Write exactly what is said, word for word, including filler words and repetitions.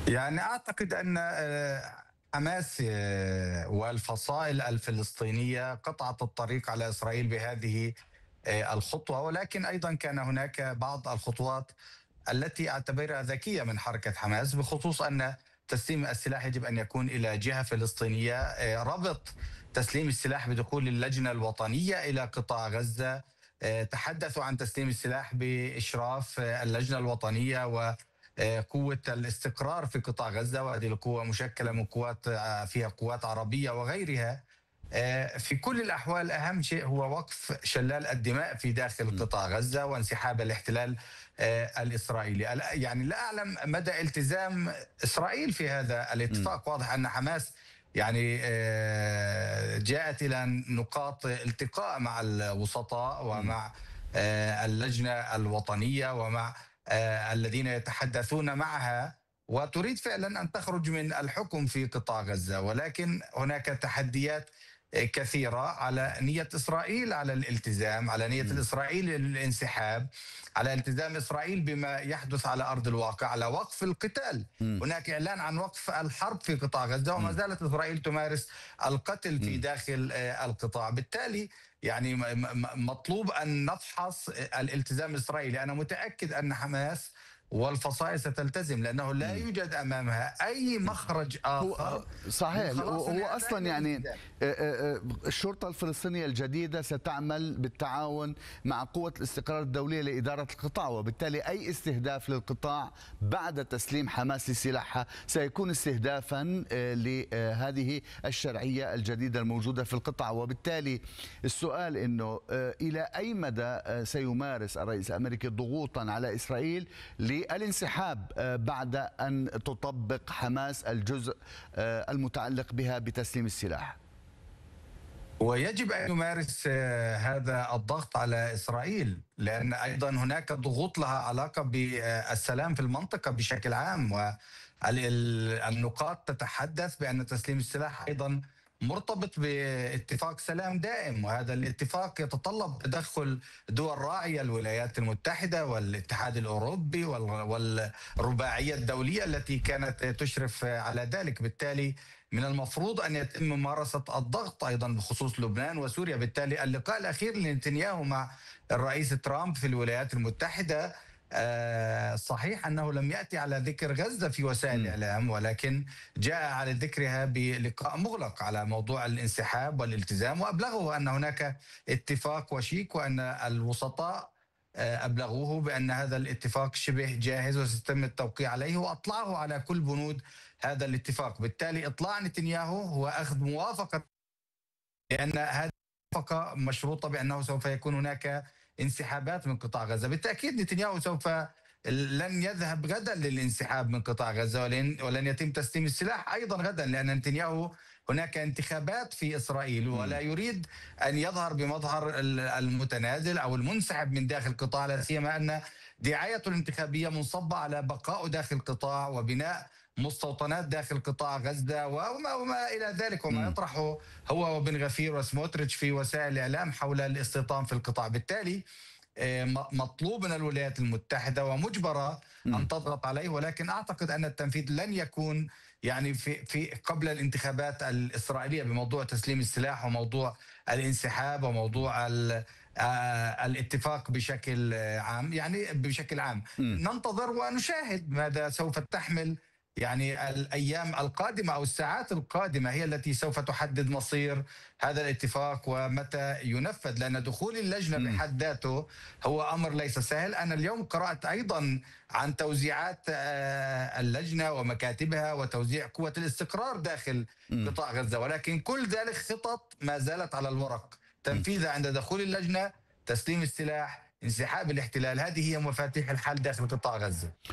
يعني أعتقد أن آه، حماس آه، والفصائل الفلسطينية قطعت الطريق على إسرائيل بهذه آه، الخطوة، ولكن أيضا كان هناك بعض الخطوات التي أعتبرها ذكية من حركة حماس، بخصوص أن تسليم السلاح يجب أن يكون إلى جهة فلسطينية. آه، ربط تسليم السلاح بدخول اللجنة الوطنية إلى قطاع غزة. آه، تحدثوا عن تسليم السلاح بإشراف آه، اللجنة الوطنية و آه، قوة الاستقرار في قطاع غزة، وهذه القوة مشكلة من قوات آه، فيها قوات عربية وغيرها. آه، في كل الأحوال أهم شيء هو وقف شلال الدماء في داخل م- قطاع غزة وانسحاب الاحتلال آه، الإسرائيلي. ألا- يعني لا أعلم مدى التزام إسرائيل في هذا م- الاتفاق. واضح أن حماس يعني آه، جاءت إلى نقاط التقاء مع الوسطاء م- ومع آه، اللجنة الوطنية ومع آه، الذين يتحدثون معها، وتريد فعلا أن تخرج من الحكم في قطاع غزة. ولكن هناك تحديات آه، كثيرة على نية إسرائيل على الالتزام، على نية م- إسرائيل للانسحاب، على التزام إسرائيل بما يحدث على أرض الواقع، على وقف القتال. م- هناك إعلان عن وقف الحرب في قطاع غزة، وما م- زالت إسرائيل تمارس القتل في م- داخل آه، القطاع. بالتالي يعني م- م- مطلوب أن نفحص الالتزام الإسرائيلي. أنا متأكد أن حماس والفصائل ستلتزم، لأنه لا م- يوجد أمامها أي مخرج هو آخر صحيح، هو للخلاص من هو هذا اصلا إلا يعني الالتزام. آه، آه، آه، الشرطه الفلسطينيه الجديده ستعمل بالتعاون مع قوه الاستقرار الدوليه لاداره القطاع، وبالتالي اي استهداف للقطاع بعد تسليم حماس لسلاحها سيكون استهدافا آه، لهذه الشرعيه الجديده الموجوده في القطاع. وبالتالي السؤال انه آه، الى اي مدى آه، سيمارس الرئيس الامريكي ضغوطا على اسرائيل للانسحاب آه، بعد ان تطبق حماس الجزء آه، المتعلق بها بتسليم السلاح. ويجب أن يمارس آه، هذا الضغط على إسرائيل، لأن أيضا هناك ضغوط لها علاقة بالسلام في المنطقة بشكل عام. والنقاط تتحدث بأن تسليم السلاح أيضا مرتبط باتفاق سلام دائم، وهذا الاتفاق يتطلب تدخل دول راعية، الولايات المتحدة والاتحاد الأوروبي وال- والرباعية الدولية التي كانت تشرف على ذلك. بالتالي من المفروض أن يتم ممارسة الضغط أيضا بخصوص لبنان وسوريا. بالتالي اللقاء الأخير لنتنياهو مع الرئيس ترامب في الولايات المتحدة، آه، صحيح أنه لم يأتي على ذكر غزة في وسائل م- الإعلام، ولكن جاء على ذكرها بلقاء مغلق على موضوع الانسحاب والالتزام، وأبلغه أن هناك اتفاق وشيك، وأن الوسطاء آه، أبلغوه بأن هذا الاتفاق شبه جاهز وسيتم التوقيع عليه، وأطلعه على كل بنود هذا الاتفاق. بالتالي إطلاع نتنياهو هو أخذ موافقة، لأن هذه الموافقة مشروطة بأنه سوف يكون هناك انسحابات من قطاع غزة. بالتأكيد نتنياهو سوف لن يذهب غدا للانسحاب من قطاع غزة، ولن, ولن يتم تسليم السلاح أيضا غدا، لأن نتنياهو هناك انتخابات في إسرائيل م- ولا يريد أن يظهر بمظهر المتنازل أو المنسحب من داخل القطاع، لا سيما أن دعايته الانتخابية منصبة على بقائه داخل القطاع وبناء مستوطنات داخل قطاع غزة وما, وما إلى ذلك، وما م- يطرحه هو وبن غفير وسموتريتش في وسائل الإعلام حول الاستيطان في القطاع. بالتالي آه، مطلوب من الولايات المتحدة ومجبرة م- أن تضغط عليه، ولكن أعتقد أن التنفيذ لن يكون يعني في في قبل الانتخابات الإسرائيلية بموضوع تسليم السلاح وموضوع الانسحاب وموضوع ال آه، الاتفاق بشكل آه، عام. يعني بشكل عام م- ننتظر ونشاهد ماذا سوف تحمل يعني الأيام القادمة أو الساعات القادمة، هي التي سوف تحدد مصير هذا الاتفاق ومتى ينفذ، لأن دخول اللجنة م- بحد ذاته هو أمر ليس سهل. أنا اليوم قرأت أيضا عن توزيعات آه، اللجنة ومكاتبها وتوزيع قوة الاستقرار داخل م- قطاع غزة، ولكن كل ذلك خطط ما زالت على الورق. م- تنفيذها عند دخول اللجنة، تسليم السلاح، انسحاب الاحتلال، هذه هي مفاتيح الحل داخل قطاع غزة.